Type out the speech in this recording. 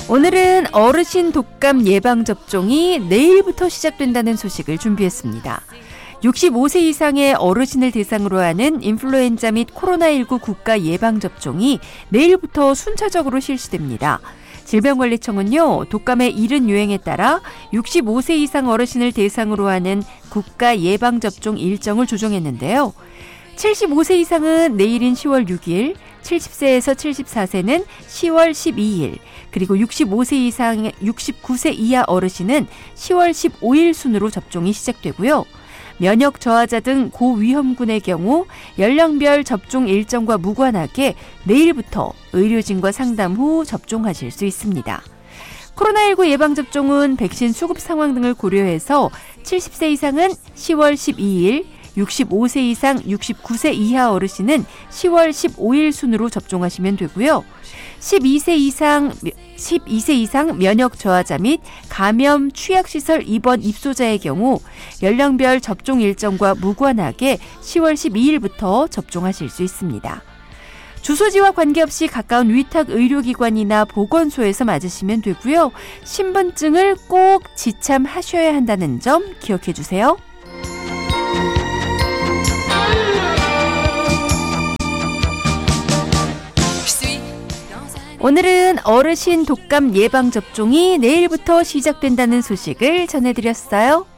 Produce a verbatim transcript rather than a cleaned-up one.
오늘은 어르신 독감 예방접종이 내일부터 시작된다는 소식을 준비했습니다. 육십오 세 이상의 어르신을 대상으로 하는 인플루엔자 및 코로나십구 국가 예방접종이 내일부터 순차적으로 실시됩니다. 질병관리청은요, 독감의 이른 유행에 따라 육십오 세 이상 어르신을 대상으로 하는 국가 예방접종 일정을 조정했는데요. 칠십오 세 이상은 내일인 시월 육 일, 칠십 세에서 칠십사 세는 시월 십이 일, 그리고 육십오 세 이상, 육십구 세 이하 어르신은 시월 십오 일 순으로 접종이 시작되고요. 면역 저하자 등 고위험군의 경우 연령별 접종 일정과 무관하게 내일부터 의료진과 상담 후 접종하실 수 있습니다. 코로나십구 예방접종은 백신 수급 상황 등을 고려해서 칠십 세 이상은 시월 십이 일, 육십오 세 이상, 육십구 세 이하 어르신은 시월 십오 일 순으로 접종하시면 되고요. 십이 세 이상, 십이 세 이상 면역 저하자 및 감염 취약시설 입원 입소자의 경우 연령별 접종 일정과 무관하게 시월 십이 일부터 접종하실 수 있습니다. 주소지와 관계없이 가까운 위탁 의료기관이나 보건소에서 맞으시면 되고요. 신분증을 꼭 지참하셔야 한다는 점 기억해 주세요. 오늘은 어르신 독감 예방접종이 내일부터 시작된다는 소식을 전해드렸어요.